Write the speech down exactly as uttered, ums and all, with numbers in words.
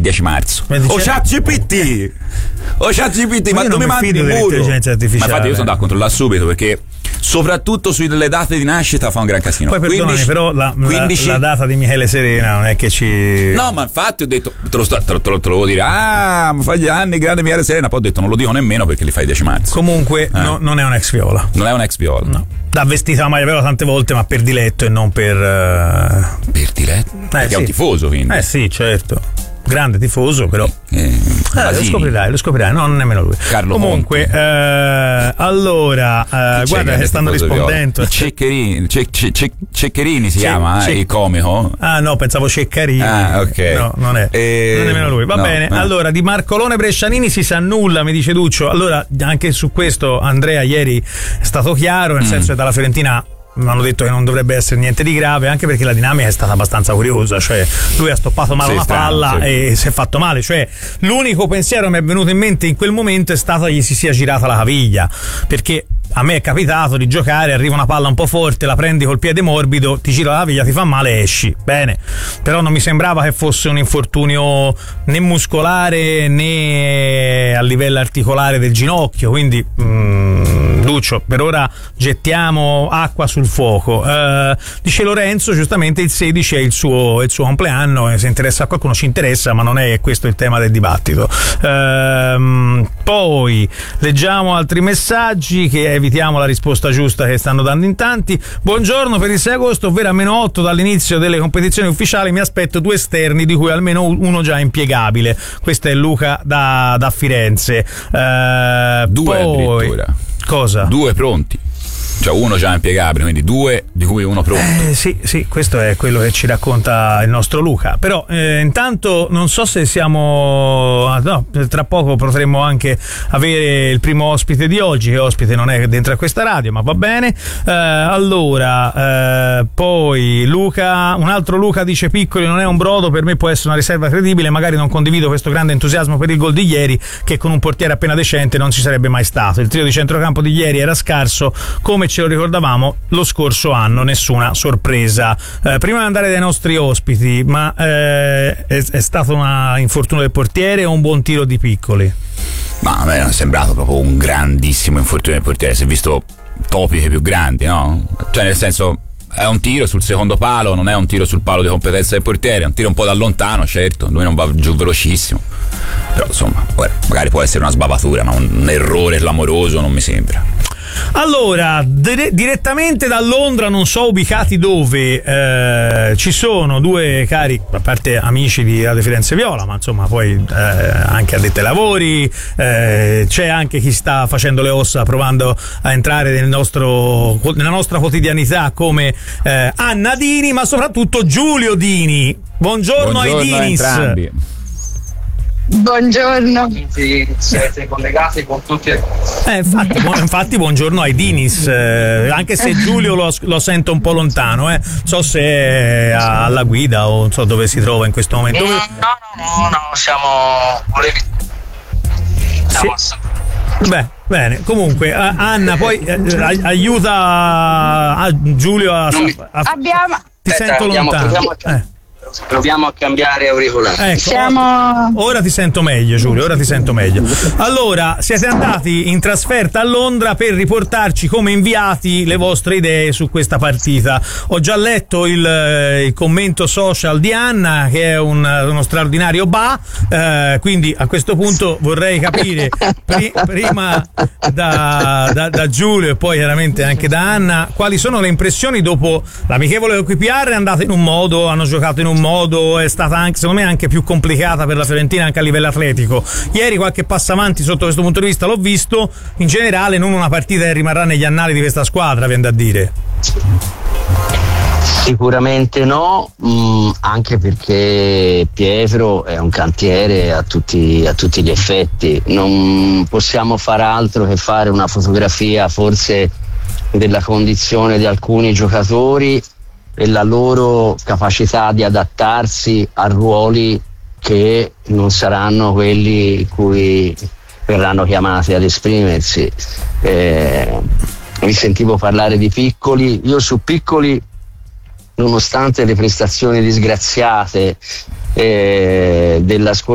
dieci marzo. O ChatGPT! O ChatGPT, ma, ma tu mi mandi il muro. Ma infatti io sono andato a controllare subito, perché soprattutto sulle date di nascita fa un gran casino. Poi perdonami, quindici, però la, quindici... la, la data di Michele Serena non è che ci... No, ma infatti ho detto, te lo, te lo, te lo, te lo devo dire, ah, ma fa gli anni, grande Michele Serena, poi ho detto non lo dico nemmeno perché li fai dieci marzo. Comunque eh. no, non è un ex viola. Non è un ex viola. No. L'ha vestita la maglia viola tante volte, ma per diletto e non per... Uh... Per diletto? Eh, perché sì. È un tifoso, quindi. Eh sì, certo. Grande tifoso, però eh, eh, lo scoprirai, lo scoprirai, no, non nemmeno lui. Carlo Comunque, eh, allora, eh, guarda che stanno rispondendo. Ceccherini, ce, ce, ce, Ceccherini si ce, chiama ce, eh, il comico. Ah no, pensavo Ceccarini. Ah, ok. No, non è. Eh, non è nemmeno lui. Va no, bene. No. Allora, di Marcolone Brescianini si sa nulla, mi dice Duccio. Allora, anche su questo Andrea ieri è stato chiaro, nel mm. senso che dalla Fiorentina mi hanno detto che non dovrebbe essere niente di grave, anche perché la dinamica è stata abbastanza curiosa, cioè lui ha stoppato male sì, una palla strano, sì. e si è fatto male, cioè l'unico pensiero che mi è venuto in mente in quel momento è stato che gli si sia girata la caviglia, perché a me è capitato di giocare, arriva una palla un po' forte, la prendi col piede morbido, ti gira la caviglia, ti fa male, esci, bene, però non mi sembrava che fosse un infortunio né muscolare né a livello articolare del ginocchio, quindi mm, Duccio, per ora gettiamo acqua sul fuoco. Uh, dice Lorenzo, giustamente il sedici è il suo, il suo compleanno, e se interessa a qualcuno ci interessa, ma non è questo il tema del dibattito. Uh, poi leggiamo altri messaggi che evitiamo la risposta giusta che stanno dando in tanti. Buongiorno, per il sei agosto, ovvero a meno otto dall'inizio delle competizioni ufficiali, mi aspetto due esterni di cui almeno uno già impiegabile. Questo è Luca da, da Firenze. Uh, due poi, addirittura. Cosa? Due pronti. Cioè uno già impiegabile, quindi due di cui uno pronto. Eh, sì, sì, questo è quello che ci racconta il nostro Luca. Però eh, intanto non so se siamo... No, tra poco potremmo anche avere il primo ospite di oggi, che ospite non è dentro a questa radio, ma va bene. Eh, allora, eh, poi Luca, un altro Luca dice Piccoli non è un brodo, per me può essere una riserva credibile, magari non condivido questo grande entusiasmo per il gol di ieri, che con un portiere appena decente non ci sarebbe mai stato. Il trio di centrocampo di ieri era scarso, come ce lo ricordavamo lo scorso anno, nessuna sorpresa. Eh, prima di andare dai nostri ospiti, ma eh, è, è stato un infortunio del portiere o un buon tiro di Piccoli? Ma a me non è sembrato proprio un grandissimo infortunio del portiere, si è visto topiche più grandi, no? Cioè nel senso, è un tiro sul secondo palo, non è un tiro sul palo di competenza del portiere, è un tiro un po' da lontano, certo, lui non va giù velocissimo, però insomma, magari può essere una sbavatura, ma un errore clamoroso non mi sembra. Allora, dire- direttamente da Londra, non so ubicati dove, eh, ci sono due cari, a parte amici di Radio Firenze Viola, ma insomma poi eh, anche addetti ai lavori, eh, c'è anche chi sta facendo le ossa provando a entrare nel nostro, nella nostra quotidianità, come eh, Anna Dini, ma soprattutto Giulio Dini. Buongiorno, Buongiorno ai Dinis. Entrambi. Buongiorno. Siete collegati con tutti. Eh, infatti, bu- infatti buongiorno ai Dinis, eh, anche se Giulio lo, lo sento un po' lontano, eh. Non so se è alla guida o non so dove si trova in questo momento. No, no, no, no, no siamo volevi. Siamo sì. Beh, bene, comunque uh, Anna poi uh, aiuta a Giulio a, mi... a, a abbiamo ti Aspetta, sento andiamo, lontano. proviamo a... Eh. Proviamo a cambiare auricolare. Ecco, Siamo... ora ti sento meglio, Giulio, ora ti sento meglio. Allora, siete andati in trasferta a Londra per riportarci come inviati le vostre idee su questa partita. Ho già letto il, il commento social di Anna, che è un, uno straordinario ba, eh, quindi a questo punto vorrei capire pri, prima da, da, da Giulio e poi chiaramente anche da Anna, quali sono le impressioni dopo l'amichevole Q P R. È andata in un modo, hanno giocato in un modo, è stata anche secondo me anche più complicata per la Fiorentina anche a livello atletico. Ieri qualche passo avanti sotto questo punto di vista l'ho visto, in generale non una partita che rimarrà negli annali di questa squadra, viene da dire. Sicuramente no, mh, anche perché Pietro è un cantiere a tutti, a tutti gli effetti, non possiamo fare altro che fare una fotografia forse della condizione di alcuni giocatori e la loro capacità di adattarsi a ruoli che non saranno quelli in cui verranno chiamati ad esprimersi. Eh, mi sentivo parlare di Piccoli, io su Piccoli, nonostante le prestazioni disgraziate eh, della scorsa